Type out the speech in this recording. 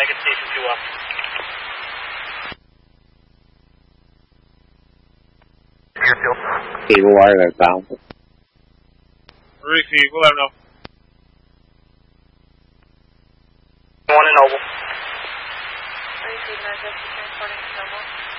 Megan Station 2 up. Cable wireless down. Ricky, we'll let him know. 1 in Noble. Ricky, Northwest transporting to Noble.